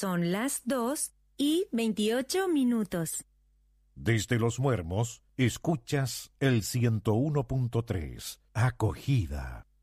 Son las 2:28. Desde Los Muermos, escuchas el 101.3, Acogida.